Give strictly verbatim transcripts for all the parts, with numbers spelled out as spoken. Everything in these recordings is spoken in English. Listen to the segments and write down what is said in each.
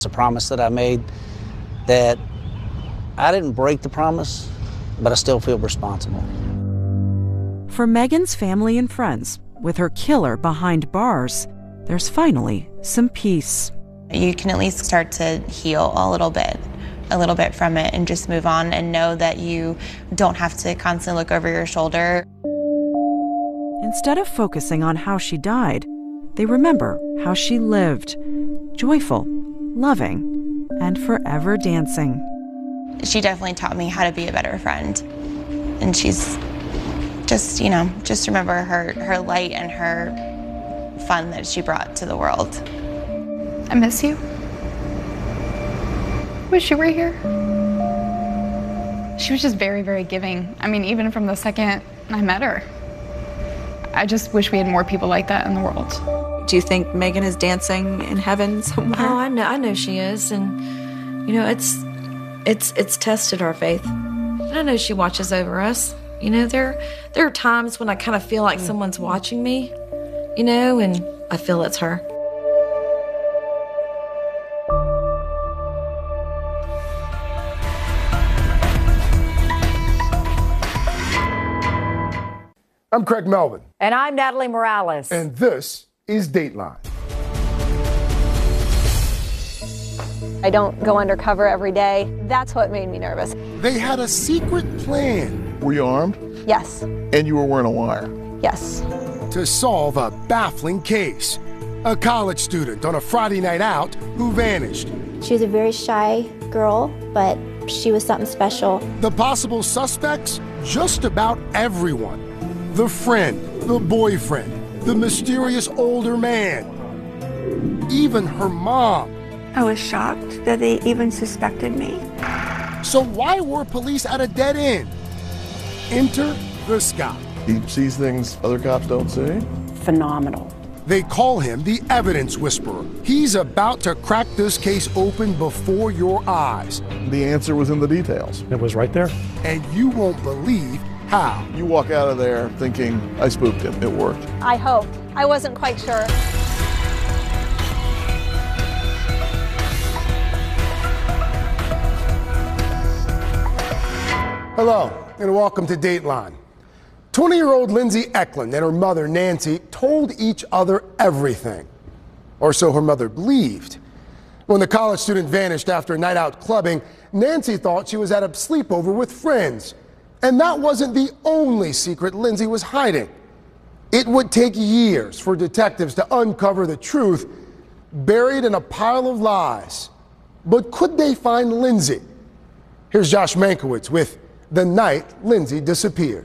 It's a promise that I made that I didn't break the promise, but I still feel responsible. For Megan's family and friends, with her killer behind bars, there's finally some peace. You can at least start to heal a little bit, a little bit from it, and just move on and know that you don't have to constantly look over your shoulder. Instead of focusing on how she died, they remember how she lived, joyful, loving, and forever dancing. She definitely taught me how to be a better friend. And she's just, you know, just remember her, her light and her fun that she brought to the world. I miss you. Wish you were here. She was just very, very giving. I mean, even from the second I met her. I just wish we had more people like that in the world. Do you think Megan is dancing in heaven somewhere? Oh, I know, I know she is, and you know, it's, it's, it's tested our faith. And I know she watches over us. You know, there, there are times when I kind of feel like someone's watching me, you know, and I feel it's her. I'm Craig Melvin. And I'm Natalie Morales. And this is Dateline. I don't go undercover every day. That's what made me nervous. They had a secret plan. Were you armed? Yes. And you were wearing a wire? Yes. To solve a baffling case. A college student on a Friday night out who vanished. She was a very shy girl, but she was something special. The possible suspects? Just about everyone. The friend, the boyfriend, the mysterious older man. Even her mom. I was shocked that they even suspected me. So why were police at a dead end? Enter the Scott. He sees things other cops don't see? Phenomenal. They call him the evidence whisperer. He's about to crack this case open before your eyes. The answer was in the details. It was right there. And you won't believe how. You walk out of there thinking, I spooked him, it worked. I hoped. I wasn't quite sure. Hello, and welcome to Dateline. twenty-year-old Lindsay Eklund and her mother, Nancy, told each other everything. Or so her mother believed. When the college student vanished after a night out clubbing, Nancy thought she was at a sleepover with friends. And that wasn't the only secret Lindsay was hiding. It would take years for detectives to uncover the truth buried in a pile of lies. But could they find Lindsay? Here's Josh Mankiewicz with The Night Lindsay Disappeared.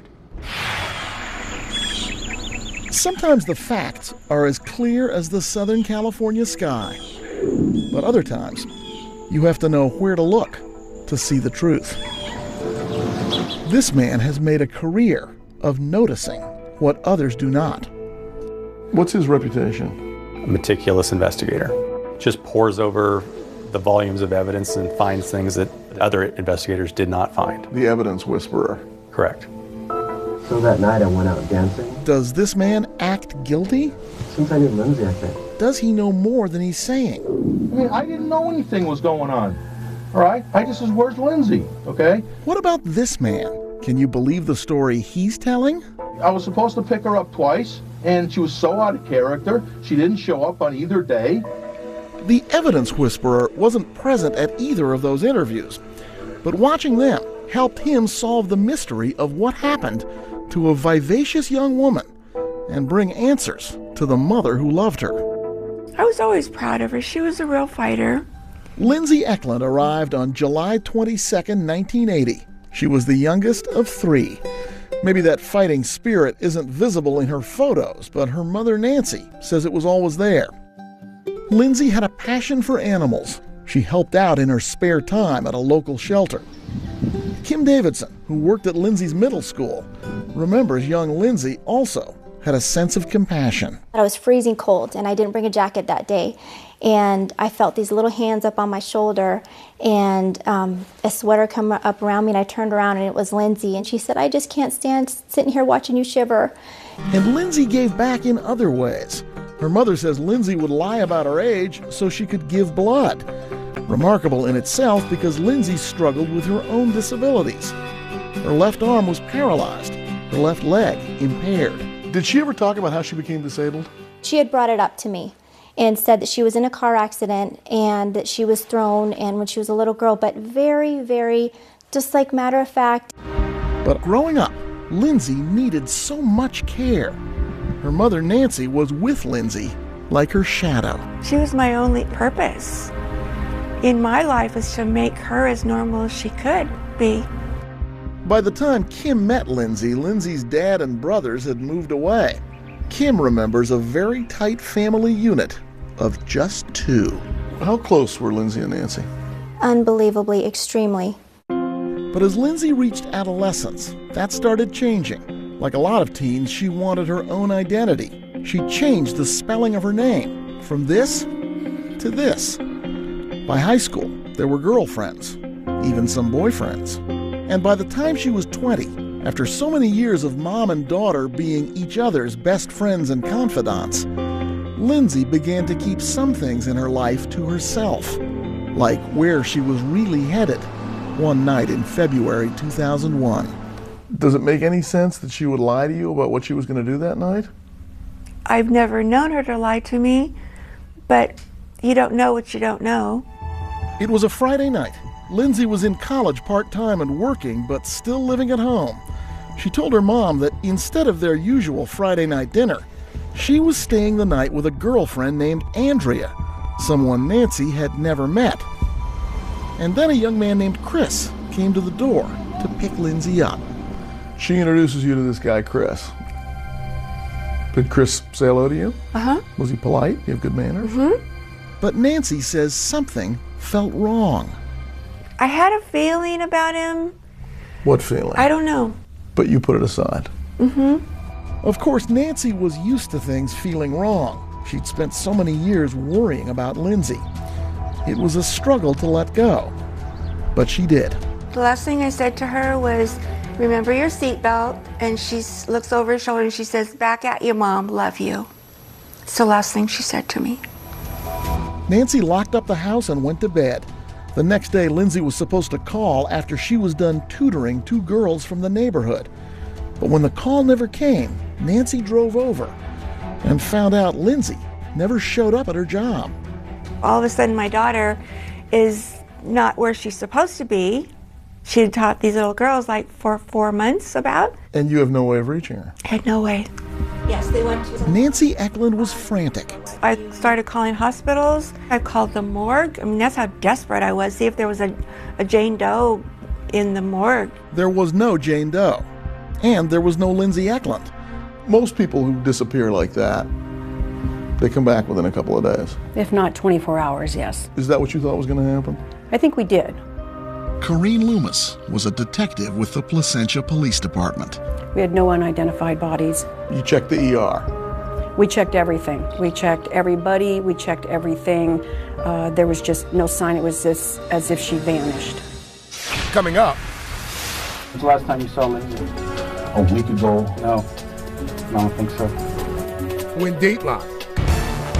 Sometimes the facts are as clear as the Southern California sky. But other times, you have to know where to look to see the truth. This man has made a career of noticing what others do not. What's his reputation? A meticulous investigator. Just pores over the volumes of evidence and finds things that other investigators did not find. The evidence whisperer. Correct. So that night I went out dancing. Does this man act guilty? Since I knew Lindsay, I think. Does he know more than he's saying? I mean, I didn't know anything was going on. All right? I just said, where's Lindsay? Okay? What about this man? Can you believe the story he's telling? I was supposed to pick her up twice, and she was so out of character, she didn't show up on either day. The evidence whisperer wasn't present at either of those interviews, but watching them helped him solve the mystery of what happened to a vivacious young woman and bring answers to the mother who loved her. I was always proud of her. She was a real fighter. Lindsay Eklund arrived on July twenty-second, nineteen eighty. She was the youngest of three. Maybe that fighting spirit isn't visible in her photos, but her mother Nancy says it was always there. Lindsay had a passion for animals. She helped out in her spare time at a local shelter. Kim Davidson, who worked at Lindsay's middle school, remembers young Lindsay also had a sense of compassion. I was freezing cold, and I didn't bring a jacket that day. And I felt these little hands up on my shoulder, and um, a sweater come up around me, and I turned around, and it was Lindsay. And she said, I just can't stand sitting here watching you shiver. And Lindsay gave back in other ways. Her mother says Lindsay would lie about her age so she could give blood. Remarkable in itself because Lindsay struggled with her own disabilities. Her left arm was paralyzed, her left leg impaired. Did she ever talk about how she became disabled? She had brought it up to me and said that she was in a car accident and that she was thrown and when she was a little girl, but very, very, just like matter of fact. But growing up, Lindsay needed so much care. Her mother, Nancy, was with Lindsay like her shadow. She was my only purpose in my life, was to make her as normal as she could be. By the time Kim met Lindsay, Lindsay's dad and brothers had moved away. Kim remembers a very tight family unit of just two. How close were Lindsay and Nancy? Unbelievably, extremely. But as Lindsay reached adolescence, that started changing. Like a lot of teens, she wanted her own identity. She changed the spelling of her name from this to this. By high school, there were girlfriends, even some boyfriends. And by the time she was twenty, after so many years of mom and daughter being each other's best friends and confidants, Lindsay began to keep some things in her life to herself, like where she was really headed one night in February two thousand one. Does it make any sense that she would lie to you about what she was going to do that night? I've never known her to lie to me, but you don't know what you don't know. It was a Friday night. Lindsay was in college part-time and working, but still living at home. She told her mom that instead of their usual Friday night dinner, she was staying the night with a girlfriend named Andrea, someone Nancy had never met. And then a young man named Chris came to the door to pick Lindsay up. She introduces you to this guy, Chris. Did Chris say hello to you? Uh-huh. Was he polite? You have good manners? Mm-hmm. But Nancy says something felt wrong. I had a feeling about him. What feeling? I don't know. But you put it aside. Mm-hmm. Of course, Nancy was used to things feeling wrong. She'd spent so many years worrying about Lindsay. It was a struggle to let go, but she did. The last thing I said to her was, remember your seatbelt, and she looks over her shoulder and she says, back at you, Mom, love you. It's the last thing she said to me. Nancy locked up the house and went to bed. The next day, Lindsay was supposed to call after she was done tutoring two girls from the neighborhood. But when the call never came, Nancy drove over and found out Lindsay never showed up at her job. All of a sudden, my daughter is not where she's supposed to be. She had taught these little girls like for four months about. And you have no way of reaching her? I had no way. Yes, they went to... Nancy Eklund was frantic. I started calling hospitals. I called the morgue. I mean, that's how desperate I was. See if there was a, a Jane Doe in the morgue. There was no Jane Doe. And there was no Lindsay Eklund. Most people who disappear like that, they come back within a couple of days. If not twenty-four hours, yes. Is that what you thought was going to happen? I think we did. Corrine Loomis was a detective with the Placentia Police Department. We had no unidentified bodies. You checked the E R? We checked everything. We checked everybody. We checked everything. Uh, there was just no sign. It was just as if she vanished. Coming up. When's the last time you saw Lindsay? A week ago. No. I don't think so. When Dateline